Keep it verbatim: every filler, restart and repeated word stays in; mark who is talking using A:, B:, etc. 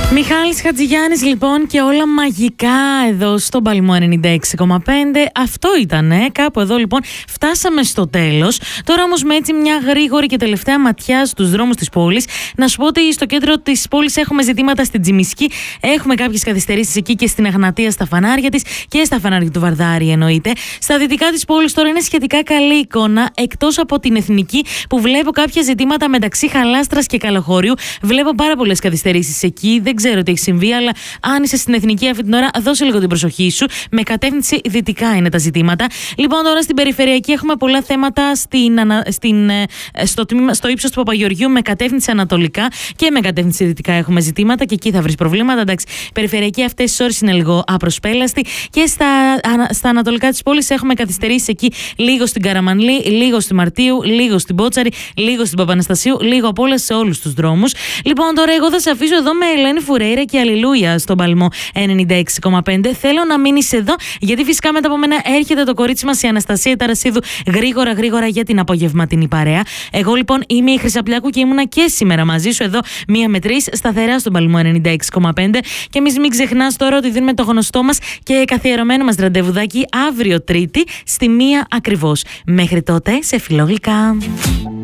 A: Μιχάλης Χατζηγιάννης λοιπόν και όλα μαγικά εδώ στον Παλμό ενενήντα έξι κόμμα πέντε. Αυτό ήτανε, κάπου εδώ λοιπόν φτάσαμε στο τέλος. Τώρα όμως με έτσι μια γρήγορη και τελευταία ματιά στους δρόμους της πόλης, να σου πω ότι στο κέντρο της πόλης έχουμε ζητήματα στην Τζιμισκή, έχουμε κάποιες καθυστερήσεις εκεί και στην Εγνατία στα φανάρια της και στα φανάρια του Βαρδάρη εννοείται. Στα δυτικά της πόλης τώρα είναι σχετικά καλή εικόνα, εκτός από την Εθνική που βλέπω κάποια ζητήματα μεταξύ Χαλάστρας και Καλοχώριου. Βλέπω πάρα πολλές καθυστερήσεις εκεί. Δεν ξέρω τι έχει συμβεί, αλλά αν είσαι στην Εθνική αυτή την ώρα, δώσε λίγο την προσοχή σου. Με κατεύθυνση δυτικά είναι τα ζητήματα. Λοιπόν, τώρα στην Περιφερειακή έχουμε πολλά θέματα στην, στην, στο, στο ύψος του Παπαγεωργιού με κατεύθυνση ανατολικά και με κατεύθυνση δυτικά έχουμε ζητήματα και εκεί θα βρεις προβλήματα. Εντάξει, Περιφερειακή αυτές τις ώρες είναι λίγο απροσπέλαστη και στα, στα ανατολικά της πόλης έχουμε καθυστερήσει εκεί λίγο στην Καραμανλή, λίγο στη Μαρτίου, λίγο στην Πότσαρη, λίγο στην Παπαναστασίου, λίγο από όλες σε όλους τους δρόμους. Λοιπόν, τώρα εγώ θα σε αφήσω εδώ με Ελένη Φουρέιρα και Αλληλούια στον Παλμό ενενήντα έξι κόμμα πέντε. Θέλω να μείνεις εδώ, γιατί φυσικά μετά από μένα έρχεται το κορίτσι μας η Αναστασία Ταρασίδου γρήγορα γρήγορα για την απογευματινή παρέα. Εγώ λοιπόν είμαι η Χρυσαπλιάκου και ήμουνα και σήμερα μαζί σου εδώ μία με τρεις σταθερά στον Παλμό ενενήντα έξι κόμμα πέντε. Και εμείς μην ξεχνάς τώρα ότι δίνουμε το γνωστό μας και καθιερωμένο μας ραντεβουδάκι αύριο Τρίτη στη μία ακριβώς. Μέχρι τότε σε φιλόγλυκα.